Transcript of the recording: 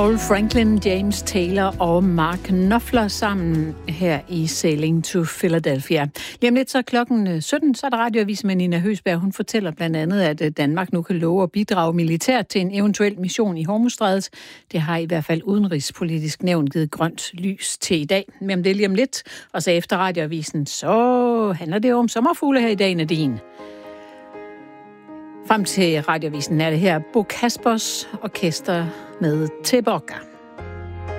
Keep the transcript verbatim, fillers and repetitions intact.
Paul Franklin, James Taylor og Mark Knopfler sammen her i Sailing to Philadelphia. Lige om lidt så klokken sytten, så er der radioavisen med Nina Høsberg. Hun fortæller blandt andet, at Danmark nu kan love at bidrage militært til en eventuel mission i Hormuzstrædet. Det har i hvert fald udenrigspolitisk nævn givet grønt lys til i dag. Men om det er lige om lidt, og så efter radioavisen, så handler det jo om sommerfugle her i dag, Nadine. Frem til radioavisen er det her Bo Kaspers Orkester med Teboka.